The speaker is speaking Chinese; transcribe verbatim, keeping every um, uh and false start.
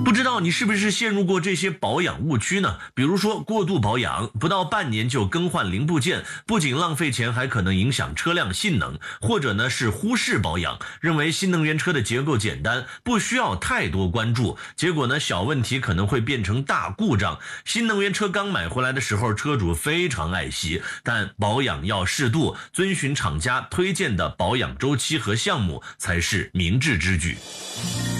不知道你是不是陷入过这些保养误区呢？比如说过度保养，不到半年就更换零部件，不仅浪费钱，还可能影响车辆性能；或者呢是忽视保养，认为新能源车的结构简单，不需要太多关注，结果呢小问题可能会变成大故障。新能源车刚买回来的时候，车主非常爱惜，但保养要适度，遵循厂家推荐的保养周期和项目才是明智之举。